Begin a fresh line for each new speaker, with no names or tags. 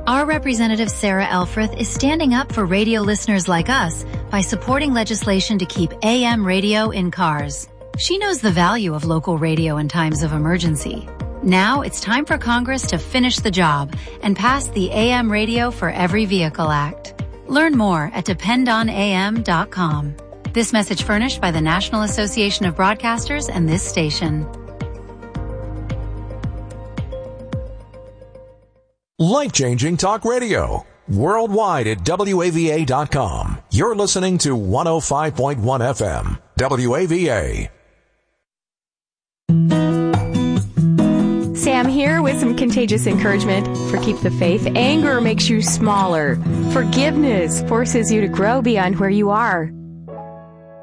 Our representative Sarah Elfreth is standing up for radio listeners like us by supporting legislation to keep AM radio in cars. She knows the value of local radio in times of emergency. Now it's time for Congress to finish the job and pass the AM Radio for Every Vehicle Act. Learn more at dependonam.com. This message furnished by the National Association of Broadcasters and this station.
Life-changing talk radio. Worldwide at WAVA.com. You're listening to 105.1 FM. WAVA.
Sam here with some contagious encouragement for Keep the Faith. Anger makes you smaller. Forgiveness forces you to grow beyond where you are.